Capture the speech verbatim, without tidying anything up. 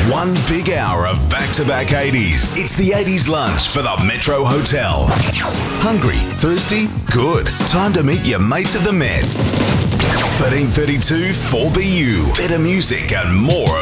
One big hour of back-to-back eighties. It's the eighties lunch for the Metro Hotel. Hungry? Thirsty? Good. Time to meet your mates at the Met. thirteen thirty-two four B U. Better music and more